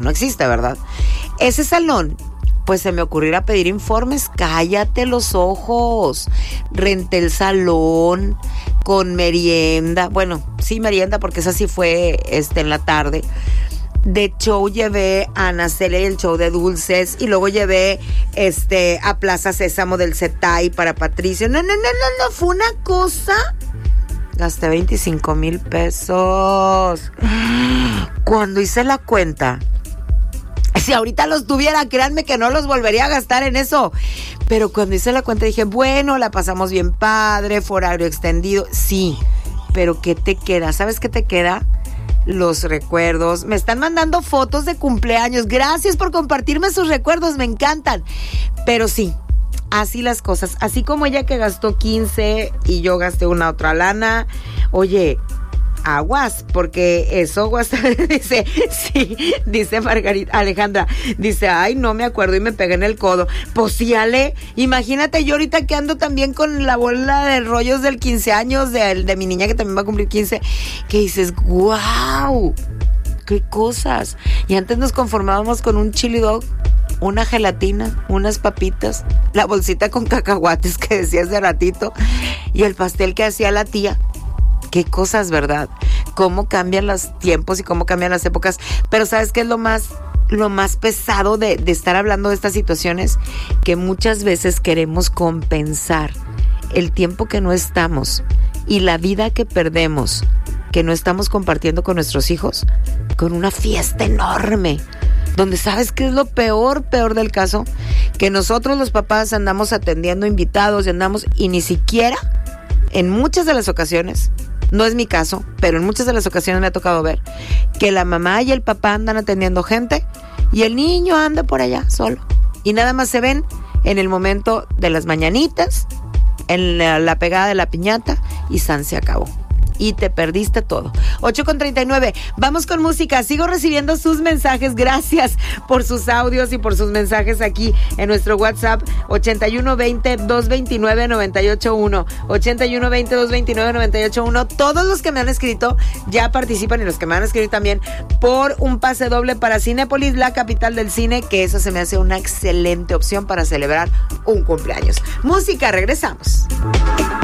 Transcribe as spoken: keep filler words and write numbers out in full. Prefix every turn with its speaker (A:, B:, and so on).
A: no existe, ¿verdad? Ese salón, pues se me ocurrió ir a pedir informes. Cállate los ojos. Renté el salón con merienda. Bueno, sí, merienda, porque esa sí fue este, en la tarde. De show llevé a Ana Celia y el show de dulces. Y luego llevé este, a Plaza Sésamo del Zetay para Patricio. No, no, no, no, no. Fue una cosa. Gasté veinticinco mil pesos. Cuando hice la cuenta, si ahorita los tuviera, créanme que no los volvería a gastar en eso. Pero cuando hice la cuenta dije, bueno, la pasamos bien padre, fue horario extendido. Sí, pero ¿qué te queda? ¿Sabes qué te queda? Los recuerdos. Me están mandando fotos de cumpleaños. Gracias por compartirme sus recuerdos, me encantan. Pero sí, así las cosas. Así como ella que gastó quince y yo gasté una otra lana. Oye, aguas, porque eso dice, sí, dice Margarita Alejandra, dice, ay, no me acuerdo y me pegué en el codo. Pues sí, Ale, imagínate yo ahorita que ando también con la bola de rollos del quince años de, de mi niña que también va a cumplir quince, que dices, wow, qué cosas. Y antes nos conformábamos con un chili dog, una gelatina, unas papitas, la bolsita con cacahuates que decía hace ratito y el pastel que hacía la tía. Qué cosas, ¿verdad? Cómo cambian los tiempos y cómo cambian las épocas. Pero ¿sabes qué es lo más, lo más pesado de, de estar hablando de estas situaciones? Que muchas veces queremos compensar el tiempo que no estamos y la vida que perdemos, que no estamos compartiendo con nuestros hijos, con una fiesta enorme. Donde ¿sabes qué es lo peor, peor del caso? Que nosotros los papás andamos atendiendo invitados y andamos y ni siquiera, en muchas de las ocasiones, no es mi caso, pero en muchas de las ocasiones me ha tocado ver que la mamá y el papá andan atendiendo gente y el niño anda por allá solo. Y nada más se ven en el momento de las mañanitas, en la, la pegada de la piñata y san se acabó. Y te perdiste todo. ocho con treinta y nueve. Vamos con música. Sigo recibiendo sus mensajes. Gracias por sus audios y por sus mensajes aquí en nuestro WhatsApp ochenta y uno veinte, doscientos veintinueve, noventa y ocho uno. ochenta y uno veinte, doscientos veintinueve, noventa y ocho uno. Todos los que me han escrito ya participan y los que me van a escribir también por un pase doble para Cinépolis, la capital del cine, que eso se me hace una excelente opción para celebrar un cumpleaños. Música, regresamos.